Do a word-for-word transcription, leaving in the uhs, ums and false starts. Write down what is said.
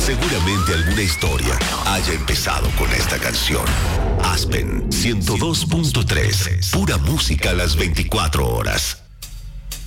Seguramente alguna historia haya empezado con esta canción. Aspen ciento dos punto tres, pura música a las veinticuatro horas.